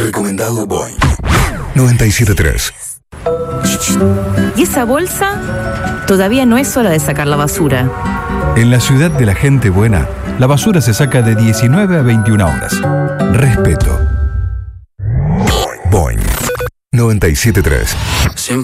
Recomendado Boing 97.3. ¿Y esa bolsa? Todavía no es hora de sacar la basura. En la ciudad de la gente buena, la basura se saca de 19 a 21 horas. Respeto. Boing 97.3.